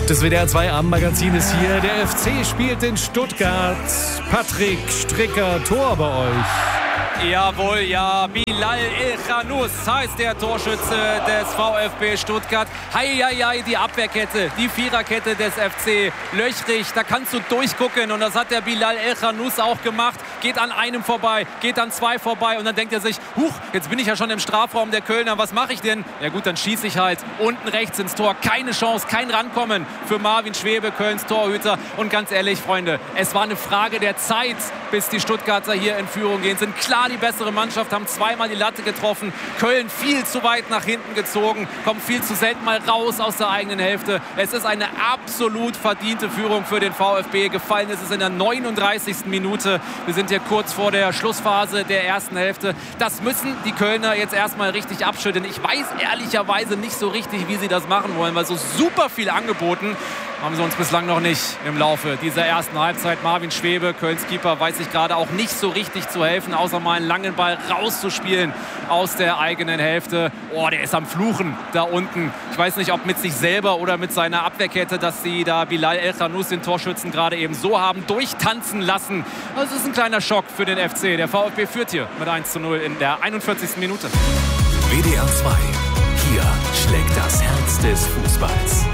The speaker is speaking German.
Das WDR 2 Abendmagazin ist hier. Der FC spielt in Stuttgart. Patrick Stricker, Tor bei euch. Jawohl, ja. Bilal El-Khanous heißt der Torschütze des VfB Stuttgart. Hei, die Abwehrkette, die Viererkette des FC. Löchrig, da kannst du durchgucken. Und das hat der Bilal El-Khanous auch gemacht. Geht an einem vorbei, geht an zwei vorbei. Und dann denkt er sich, huch, jetzt bin ich ja schon im Strafraum der Kölner. Was mache ich denn? Ja gut, dann schieße ich halt unten rechts ins Tor. Keine Chance, kein Rankommen für Marvin Schwebe, Kölns Torhüter. Und ganz ehrlich, Freunde, es war eine Frage der Zeit, bis die Stuttgarter hier in Führung gehen. Sind klar die bessere Mannschaft, haben zweimal die Latte getroffen. Köln viel zu weit nach hinten gezogen, kommt viel zu selten mal raus aus der eigenen Hälfte. Es ist eine absolut verdiente Führung für den VfB. Gefallen ist es in der 39. Minute. Wir sind hier kurz vor der Schlussphase der ersten Hälfte. Das müssen die Kölner jetzt erstmal richtig abschütteln. Ich weiß ehrlicherweise nicht so richtig, wie sie das machen wollen, weil so super viel angeboten haben sie uns bislang noch nicht im Laufe dieser ersten Halbzeit. Marvin Schwebe, Kölns Keeper, weiß sich gerade auch nicht so richtig zu helfen, außer mal einen langen Ball rauszuspielen aus der eigenen Hälfte. Oh, der ist am Fluchen da unten. Ich weiß nicht, ob mit sich selber oder mit seiner Abwehrkette, dass sie da Bilal El-Khanous, den Torschützen, gerade eben so haben durchtanzen lassen. Das ist ein kleiner Schock für den FC. Der VfB führt hier mit 1:0 in der 41. Minute. WDR 2. Hier schlägt das Herz des Fußballs.